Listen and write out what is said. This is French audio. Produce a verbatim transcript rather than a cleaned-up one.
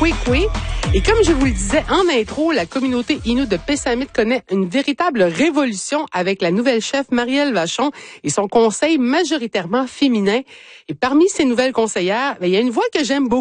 Kwekwe. Et comme je vous le disais en intro, la communauté Innu de Pessamit connaît une véritable révolution avec la nouvelle chef Marielle Vachon et son conseil majoritairement féminin. Et parmi ces nouvelles conseillères, il y a une voix que j'aime beaucoup.